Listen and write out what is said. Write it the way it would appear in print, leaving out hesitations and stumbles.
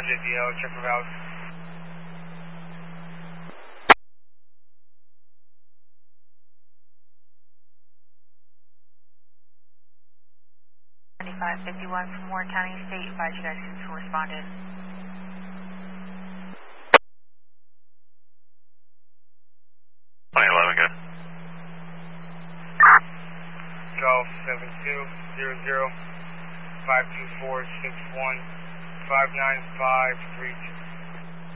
JDL, check the valves. $2551 from Warren County State, advise you guys to responded. Golf 7200 52461 59532.